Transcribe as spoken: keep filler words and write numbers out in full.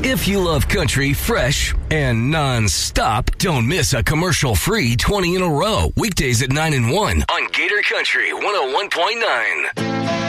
If you love country fresh and non-stop, don't miss a commercial-free twenty in a row. Weekdays at nine and one on Gator Country one oh one point nine.